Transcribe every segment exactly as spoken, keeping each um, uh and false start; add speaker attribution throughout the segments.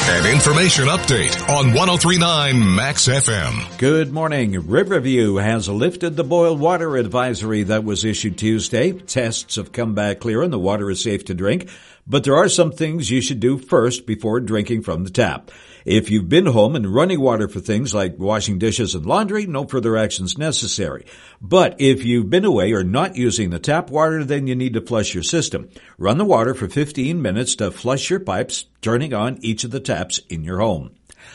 Speaker 1: An information update on one oh three point nine Max F M.
Speaker 2: Good morning. Riverview has lifted the boiled water advisory that was issued Tuesday. Tests have come back clear and the water is safe to drink. But there are some things you should do first before drinking from the tap. If you've been home and running water for things like washing dishes and laundry, no further actions necessary. But if you've been away or not using the tap water, then you need to flush your system. Run the water for fifteen minutes to flush your pipes, turning on each of the taps in your home.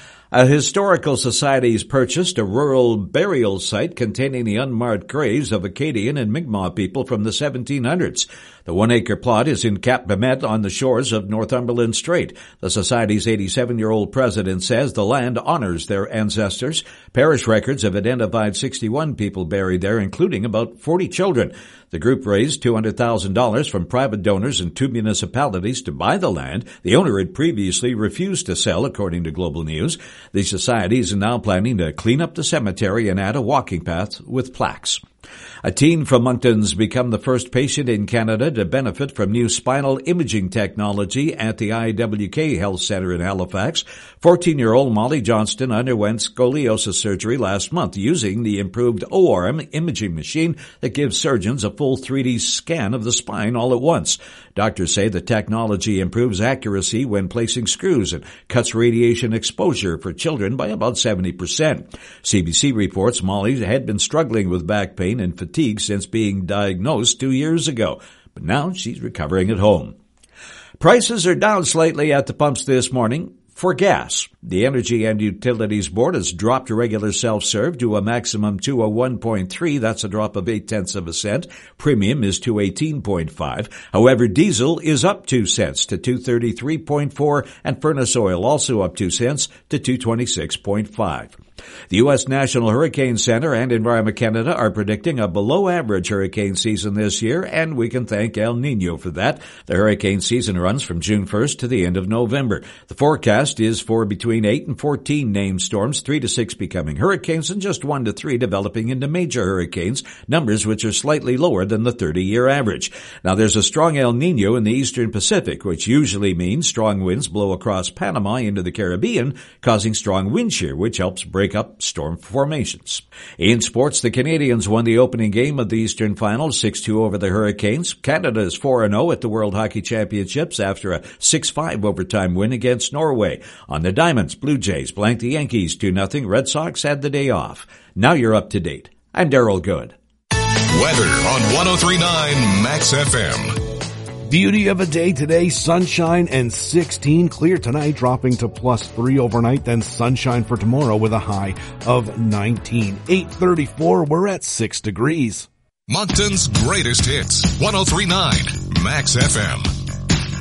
Speaker 2: A historical society has purchased a rural burial site containing the unmarked graves of Acadian and Mi'kmaq people from the seventeen hundreds. The one-acre plot is in Cap Bamet on the shores of Northumberland Strait. The society's eighty-seven-year-old president says the land honors their ancestors. Parish records have identified sixty-one people buried there, including about forty children. The group raised two hundred thousand dollars from private donors and two municipalities to buy the land. The owner had previously refused to sell, according to Global News. The society is now planning to clean up the cemetery and add a walking path with plaques. A teen from Moncton's become the first patient in Canada to benefit from new spinal imaging technology at the I W K Health Centre in Halifax. fourteen-year-old Molly Johnston underwent scoliosis surgery last month using the improved O R M imaging machine that gives surgeons a full three D scan of the spine all at once. Doctors say the technology improves accuracy when placing screws and cuts radiation exposure for children by about seventy percent. C B C reports Molly had been struggling with back pain and fatigue since being diagnosed two years ago, but now she's recovering at home. Prices are down slightly at the pumps this morning for gas. The Energy and Utilities Board has dropped regular self-serve to a maximum two oh one point three. That's a drop of eight tenths of a cent. Premium is two eighteen point five. However, diesel is up two cents to two thirty-three point four, and furnace oil also up two cents to two twenty-six point five. The U S National Hurricane Center and Environment Canada are predicting a below-average hurricane season this year, and we can thank El Niño for that. The hurricane season runs from June first to the end of November. The forecast is for between eight and fourteen named storms, three to six becoming hurricanes, and just one to three developing into major hurricanes, numbers which are slightly lower than the thirty-year average. Now, there's a strong El Niño in the eastern Pacific, which usually means strong winds blow across Panama into the Caribbean, causing strong wind shear, which helps break up storm formations. In sports, the Canadians won the opening game of the Eastern Finals six two over the Hurricanes. Canada is four and oh at the World Hockey Championships after a six five overtime win against Norway. On the Diamonds, Blue Jays blanked the Yankees two nothing. Red Sox had the day off. Now you're up to date. I'm Daryl Good.
Speaker 1: Weather on one oh three point nine Max F M.
Speaker 3: Beauty of a day today, sunshine and sixteen. Clear tonight, dropping to plus three overnight, then sunshine for tomorrow with a high of nineteen. eight thirty-four, we're at six degrees.
Speaker 1: Moncton's greatest hits, one oh three point nine Max F M.